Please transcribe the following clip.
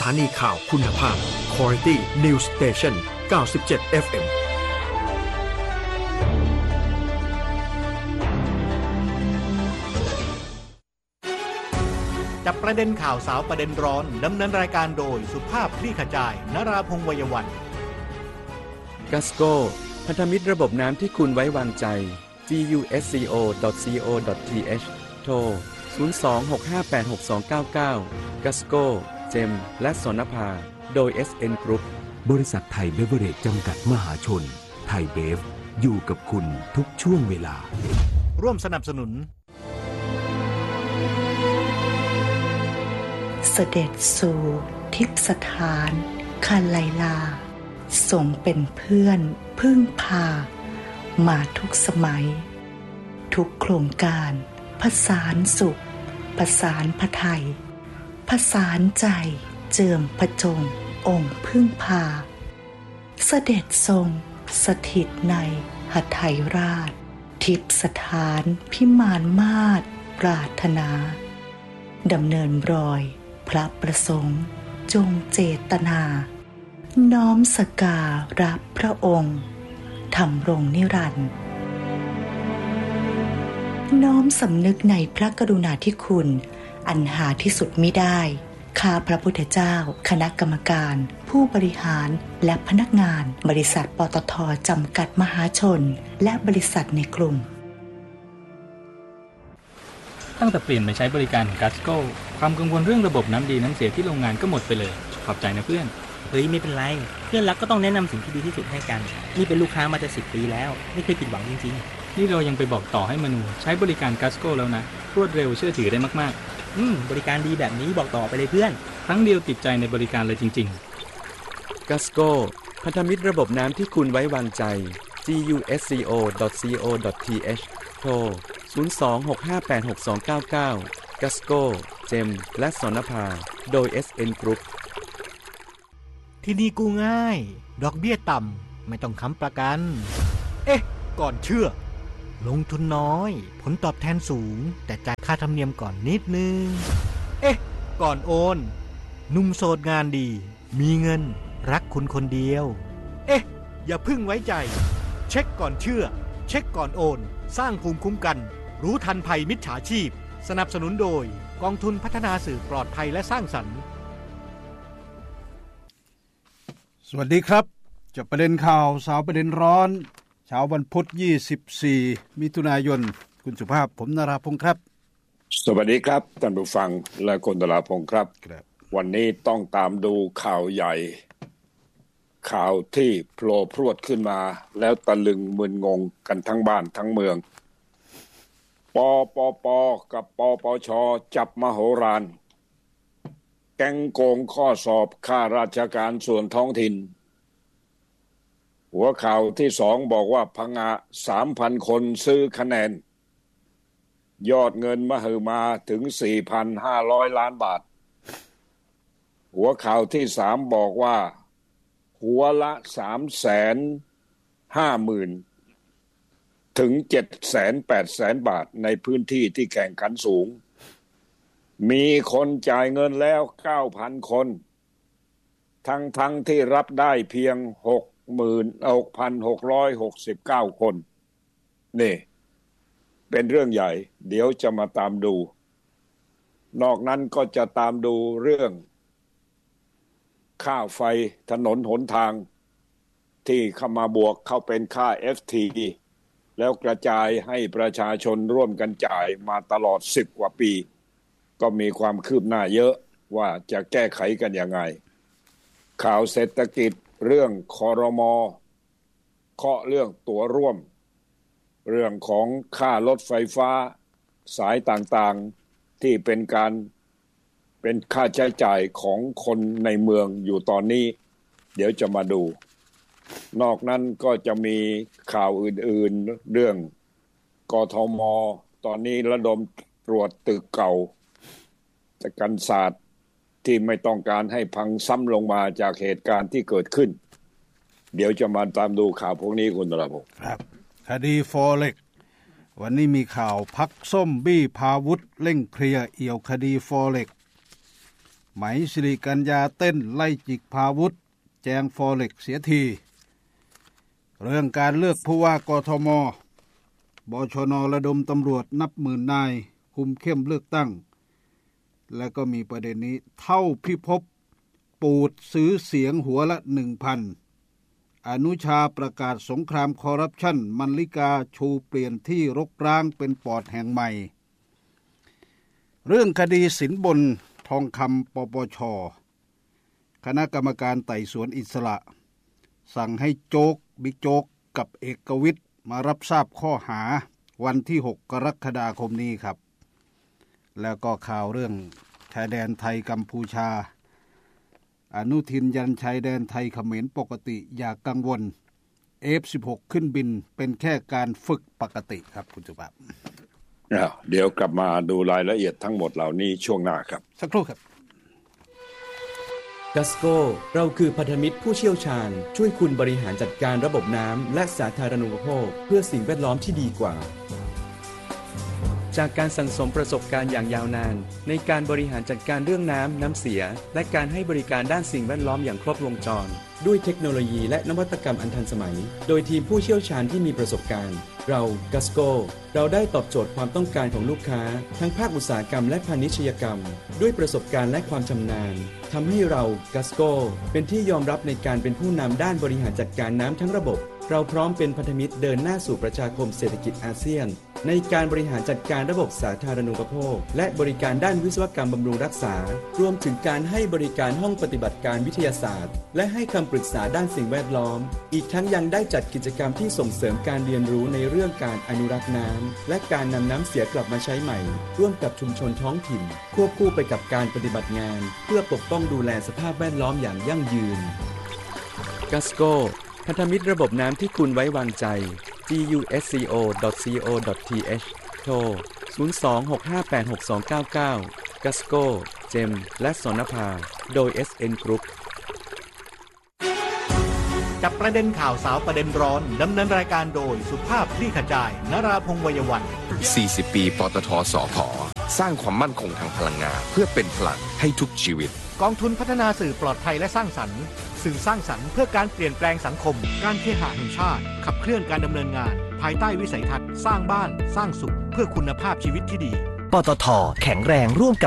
านีข่าวคุณภาพ Quality News Station 97 FM จับประเด็นข่าวสาวประเด็นร้อนดำเนินรายการโดยสุภาพคลี่ขจายนราพงษ์ วัยวันกัสโกพันธมิตรระบบน้ำที่คุณไว้วางใจ gusco.co.th โทร 026586299 กัสโก เจมและสนภาโดย SN Group บริษัทไทยเบเวอเรจจำกัดมหาชนไทยเบฟอยู่กับคุณทุกช่วงเวลาร่วมสนับสนุนเสด็จสู่ทิพสถานคาไลลาทรงเป็นเพื่อนพึ่งพามาทุกสมัยทุกโครงการผสานสุขผสานพระไทยผสานใจเจิมพระจงองค์พึ่งพาเสด็จทรงสถิตในหทัยราชทิพสถานพิมานมาศปรารถนาดำเนินรอยพระประสงค์จงเจตนาน้อมสการะพระองค์ทำรงนิรันดร์น้อมสำนึกในพระกรุณาธิคุณอันหาที่สุดมิได้ข้าพระพุทธเจ้าคณะกรรมการผู้บริหารและพนักงานบริษัทปตท.จำกัดมหาชนและบริษัทในกลุ่มตั้งแต่เปลี่ยนมาใช้บริการกัสโก้ความกังวลเรื่องระบบน้ำดีน้ำเสียที่โรงงานก็หมดไปเลยขอบใจนะเพื่อนเฮ้ยไม่เป็นไรเพื่อนรักก็ต้องแนะนำสิ่งที่ดีที่สุดให้กันนี่เป็นลูกค้ามาจะ10 ปีแล้วไม่เคยผิดหวังจริงๆนี่เรายังไปบอกต่อให้มนูใช้บริการกัสโก้แล้วนะรวดเร็วเชื่อถือได้มากๆบริการดีแบบนี้บอกต่อไปเลยเพื่อนครั้งเดียวติดใจในบริการเลยจริงๆกัสโก้พันธมิตรระบบน้ำที่คุณไว้วางใจ gusco.co.th โทร 026586299 กัสโก้ เจมและสนภาโดย SN Group ที่นี่กู้ง่ายดอกเบี้ยต่ำไม่ต้องค้ำประกันก่อนเชื่อลงทุนน้อยผลตอบแทนสูงแต่จ่ายค่าธรรมเนียมก่อนนิดนึงก่อนโอนหนุ่มโสดงานดีมีเงินรักคุณคนเดียวอย่าพึ่งไว้ใจเช็คก่อนเชื่อเช็คก่อนโอนสร้างภูมิคุ้มกันรู้ทันภัยมิจฉาชีพสนับสนุนโดยกองทุนพัฒนาสื่อปลอดภัยและสร้างสรรค์สวัสดีครับจับประเด็นข่าวสาวประเด็นร้อนเช้าวันพุธ24มิถุนายนคุณสุภาพผมนราพงษ์ครับสวัสดีครับท่านผู้ฟังและคุณนราพงษ์ครับวันนี้ต้องตามดูข่าวใหญ่ข่าวที่โผล่พรวดขึ้นมาแล้วตะลึงมึนงงกันทั้งบ้านทั้งเมืองปปปกับปปชจับมโหฬารแก๊งโกงข้อสอบข้าราชการส่วนท้องถิ่นหัวข่าวที่2บอกว่าพังงะ 3,000 คนซื้อคะแนนยอดเงินมหึมาถึง 4,500 ล้านบาทหัวข่าวที่3บอกว่าหัวละ 350,000 ถึง 780,000 บาทในพื้นที่ที่แข่งขันสูงมีคนจ่ายเงินแล้ว 9,000 คนทั้งที่รับได้เพียง 66,669 คนนี่เป็นเรื่องใหญ่เดี๋ยวจะมาตามดูนอกนั้นก็จะตามดูเรื่องค่าไฟถนนหนทางที่เข้ามาบวกเข้าเป็นค่า FT แล้วกระจายให้ประชาชนร่วมกันจ่ายมาตลอด10 กว่าปีก็มีความคืบหน้าเยอะว่าจะแก้ไขกันยังไงข่าวเศรษฐกิจเรื่องครม.เคาะเรื่องตั๋วร่วมเรื่องของค่ารถไฟฟ้าสายต่างๆที่เป็นค่าใช้จ่ายของคนในเมืองอยู่ตอนนี้เดี๋ยวจะมาดูนอกนั้นก็จะมีข่าวอื่นๆเรื่องกทม.ตอนนี้ระดมตรวจตึกเก่ากันศาสตร์ที่ไม่ต้องการให้พังซ้ำลงมาจากเหตุการณ์ที่เกิดขึ้นเดี๋ยวจะมาตามดูข่าวพวกนี้คุณตระพงษ์ครับคดีฟอเร็กวันนี้มีข่าวพักส้มบี้พาวุธเร่งเคลียร์เอี่ยวคดีฟอเร็กไหมสิริกัญญาเต้นไล่จิกพาวุธแจงฟอเร็กเสียทีเรื่องการเลือกผู้ว่ากทม.บชน.ระดมตำรวจนับหมื่นนายคุมเข้มเลือกตั้งและก็มีประเด็นนี้เท่าพิภพปูดซื้อเสียงหัวละ 1,000 อนุชาประกาศสงครามคอร์รัปชันมรรลิกาชูเปลี่ยนที่รกร้างเป็นปอดแห่งใหม่เรื่องคดีสินบนทองคำปปช.คณะกรรมการไต่สวนอิสระสั่งให้โจ๊กบิ๊กโจ๊กกับเอกวิทย์มารับทราบข้อหาวันที่6 กรกฎาคมนี้ครับแล้วก็ข่าวเรื่องชายแดนไทยกัมพูชาอนุทินยันชายแดนไทยเขมรปกติอย่ากังวล F16 ขึ้นบินเป็นแค่การฝึกปกติครับคุณสุภาพเดี๋ยวกลับมาดูรายละเอียดทั้งหมดเหล่านี้ช่วงหน้าครับสักครู่ครับกัสโกเราคือพันธมิตรผู้เชี่ยวชาญช่วยคุณบริหารจัดการระบบน้ำและสาธารณูปโภคเพื่อสิ่งแวดล้อมที่ดีกว่าจากการสั่งสมประสบการณ์อย่างยาวนานในการบริหารจัดการเรื่องน้ำเสียและการให้บริการด้านสิ่งแวดล้อมอย่างครบวงจรด้วยเทคโนโลยีและนวัตกรรมอันทันสมัยโดยทีมผู้เชี่ยวชาญที่มีประสบการณ์เรากัสโกเราได้ตอบโจทย์ความต้องการของลูกค้าทั้งภาคอุตสาหกรรมและพาณิชยกรรมด้วยประสบการณ์และความชำนาญทำให้เรากัสโกเป็นที่ยอมรับในการเป็นผู้นำด้านบริหารจัดการน้ำทั้งระบบเราพร้อมเป็นพันธมิตรเดินหน้าสู่ประชาคมเศรษฐกิจอาเซียนในการบริหารจัดการระบบสาธารณูปโภคและบริการด้านวิศวกรรมบำรุงรักษารวมถึงการให้บริการห้องปฏิบัติการวิทยาศาสตร์และให้คำปรึกษาด้านสิ่งแวดล้อมอีกทั้งยังได้จัดกิจกรรมที่ส่งเสริมการเรียนรู้ในเรื่องการอนุรักษ์น้ำและการนำน้ำเสียกลับมาใช้ใหม่ร่วมกับชุมชนท้องถิ่นควบคู่ไปกับการปฏิบัติงานเพื่อปกป้องดูแลสภาพแวดล้อมอย่างยั่งยืนกัสโกพันธมิตรระบบน้ำที่คุณไว้วางใจ gusco.co.th โทร 026586299 กัสโก เจม และสนภา โดย SN Group จับประเด็นข่าวสาวประเด็นร้อนดำเนินรายการโดยสุภาพคลี่ขจายนราพงษ์วัยวัน 40 ปีปตท.สผ.สร้างความมั่นคงทางพลังงานเพื่อเป็นพลังให้ทุกชีวิตกองทุนพัฒนาสื่อปลอดภัยและสร้างสรรค์สื่อสร้างสรรค์เพื่อการเปลี่ยนแปลงสังคมการเคหะแห่งชาติขับเคลื่อนการดำเนินงานภายใต้วิสัยทัศน์สร้างบ้านสร้างสุขเพื่อคุณภาพชีวิตที่ดีปตท.แข็งแรงร่วมกับ